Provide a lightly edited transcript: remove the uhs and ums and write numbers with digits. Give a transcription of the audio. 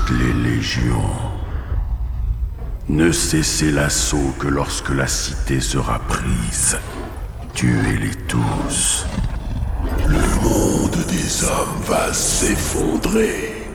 toutes les légions. Ne cessez l'assaut que lorsque la cité sera prise. Tuez-les tous. Le monde des hommes va s'effondrer.